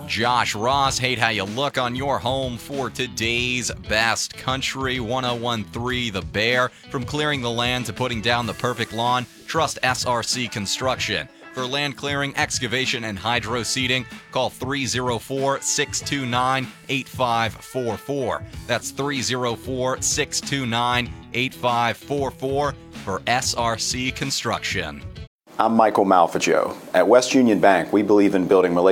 Josh Ross, hate how you look on your home for today's best country. 1013 The Bear. From clearing the land to putting down the perfect lawn, trust SRC Construction. For land clearing, excavation, and hydro seeding, call 304-629-8544. That's 304-629-8544 for SRC Construction. I'm Michael Malfagio. At West Union Bank, we believe in building relationships